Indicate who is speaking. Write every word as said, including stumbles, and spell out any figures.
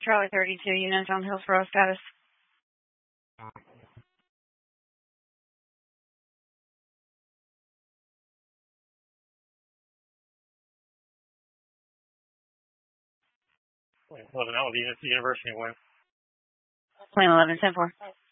Speaker 1: Charlie thirty-two, units on Hillsborough status.
Speaker 2: eleven, that would be the University of Wayne.
Speaker 1: Plane eleven, ten four.